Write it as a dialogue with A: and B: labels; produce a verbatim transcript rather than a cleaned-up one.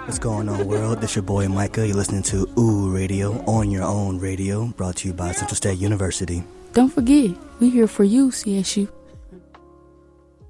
A: What's going on, world? This your boy Micah. You're listening to Ooh Radio on your own radio, brought to you by Central State University.
B: Don't forget, we're here for you, C S U.